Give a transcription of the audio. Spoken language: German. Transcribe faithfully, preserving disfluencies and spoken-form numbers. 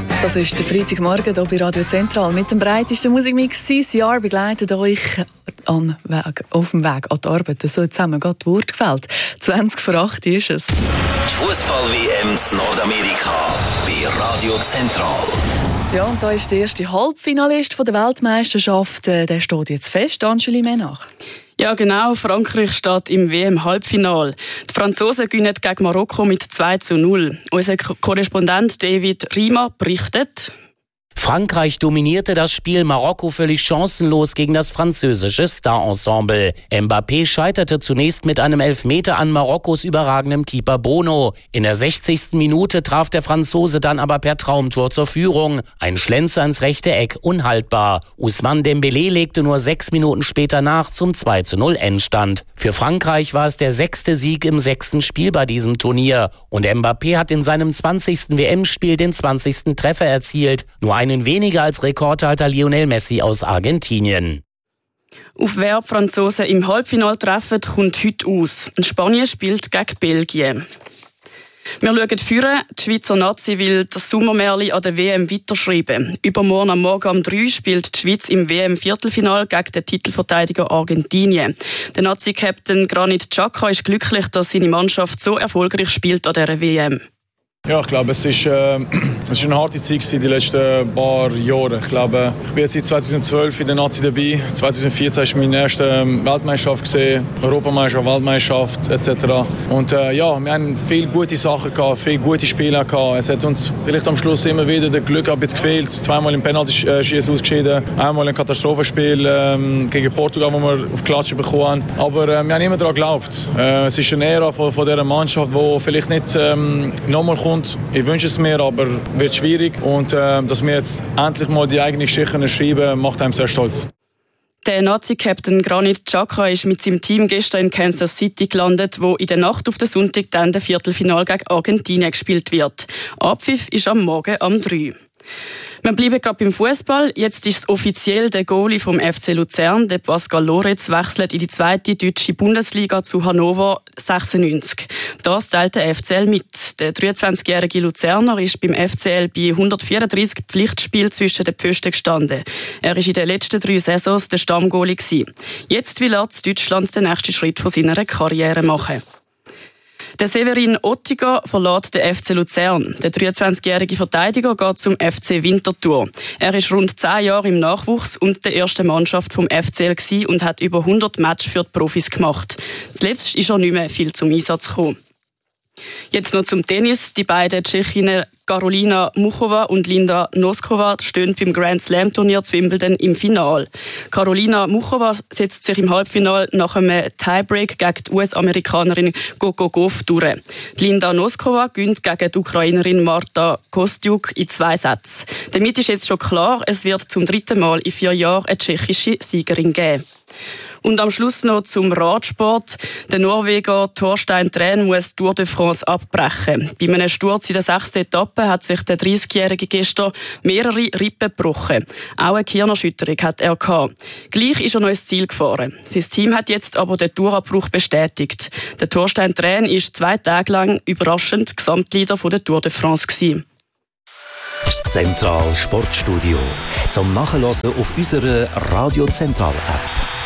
Das ist der Freitagmorgen hier bei Radio Zentral mit dem breitesten Musikmix. C C R begleitet euch an Weg, auf dem Weg an die Arbeit. So zusammen geht die Wort gefällt. zwanzig vor acht ist es. Die Fußball-W M in Nordamerika bei Radio Zentral. Ja, und da ist der erste Halbfinalist der Weltmeisterschaft. Der steht jetzt fest, Angeli Menach. Ja, genau. Frankreich steht im W M-Halbfinal. Die Franzosen gewinnen gegen Marokko mit zwei zu null. Unser Korrespondent David Riemer berichtet. Frankreich dominierte das Spiel, Marokko völlig chancenlos gegen das französische Star-Ensemble. Mbappé scheiterte zunächst mit einem Elfmeter an Marokkos überragendem Keeper Bono. In der sechzigsten Minute traf der Franzose dann aber per Traumtor zur Führung. Ein Schlenzer ins rechte Eck, unhaltbar. Ousmane Dembélé legte nur sechs Minuten später nach zum zwei zu null Endstand. Für Frankreich war es der sechste Sieg im sechsten Spiel bei diesem Turnier. Und Mbappé hat in seinem zwanzigsten W M-Spiel den zwanzigsten Treffer erzielt. Nur einen weniger als Rekordhalter Lionel Messi aus Argentinien. Auf wer die Franzosen im Halbfinale treffen, kommt heute aus. Spanien spielt gegen Belgien. Wir schauen führen. Die Schweizer Nazi will das Sommermärchen an der W M weiterschreiben. Übermorgen am Morgen um drei spielt die Schweiz im W M-Viertelfinale gegen den Titelverteidiger Argentinien. Der Nazi-Captain Granit Xhaka ist glücklich, dass seine Mannschaft so erfolgreich spielt an dieser W M. Ja, ich glaube, es ist, äh, es ist eine harte Zeit die letzten paar Jahre. Ich glaube, ich bin jetzt seit zweitausendzwölf in der Nazi dabei. zweitausendvierzehn war meine erste Weltmeisterschaft gesehen, Europameisterschaft, Weltmeisterschaft et cetera. Und äh, ja, wir haben viele gute Sachen gehabt, viele gute Spiele gehabt. Es hat uns vielleicht am Schluss immer wieder das Glück ein bisschen gefehlt. Zweimal im Penalty-Schießen ausgeschieden, einmal ein Katastrophenspiel ähm, gegen Portugal, wo wir auf Klatschen bekommen haben. Aber äh, wir haben immer daran geglaubt. Äh, es ist eine Ära von, von dieser Mannschaft, die vielleicht nicht ähm, nochmal kommt. Ich wünsche es mir, aber es wird schwierig. Und äh, dass wir jetzt endlich mal die eigene Geschichte schreiben, macht einem sehr stolz. Der Nazi-Captain Granit Xhaka ist mit seinem Team gestern in Kansas City gelandet, wo in der Nacht auf den Sonntag dann der Viertelfinale gegen Argentinien gespielt wird. Abpfiff ist am Morgen um drei. Wir bleiben gerade beim Fußball. Jetzt ist es offiziell, der Goalie vom F C Luzern, der Pascal Loretz, wechselt in die zweite deutsche Bundesliga zu Hannover sechsundneunzig. Das teilt der F C L mit. Der dreiundzwanzigjährige Luzerner ist beim F C L bei hundertvierunddreißig Pflichtspielen zwischen den Pfosten gestanden. Er war in den letzten drei Saisons der Stammgoalie gewesen. Jetzt will er in Deutschland den nächsten Schritt von seiner Karriere machen. Der Severin Ottiger verlässt den F C Luzern. Der dreiundzwanzigjährige Verteidiger geht zum F C Winterthur. Er ist rund zehn Jahre im Nachwuchs und der ersten Mannschaft vom F C L gewesen und hat über hundert Matches für die Profis gemacht. Zuletzt ist er nicht mehr viel zum Einsatz gekommen. Jetzt noch zum Tennis. Die beiden Tschechinnen Karolina Muchova und Linda Noskova stehen beim Grand Slam Turnier zu Wimbledon im Finale. Karolina Muchova setzt sich im Halbfinale nach einem Tiebreak gegen die U S-Amerikanerin Coco Gauff durch. Linda Noskova gewinnt gegen die Ukrainerin Marta Kostyuk in zwei Sätzen. Damit ist jetzt schon klar, es wird zum dritten Mal in vier Jahren eine tschechische Siegerin geben. Und am Schluss noch zum Radsport. Der Norweger Thorstein Træn muss Tour de France abbrechen. Bei einem Sturz in der sechsten Etappe hat sich der dreißigjährige gestern mehrere Rippen gebrochen. Auch eine Gehirnerschütterung hat er gehabt. Gleich ist er noch ins Ziel gefahren. Sein Team hat jetzt aber den Tourabbruch bestätigt. Der Thorstein Træn war zwei Tage lang überraschend Gesamtleader der Tour de France gewesen. Das Zentral Sportstudio. Zum Nachhören auf unserer Radio Zentral App.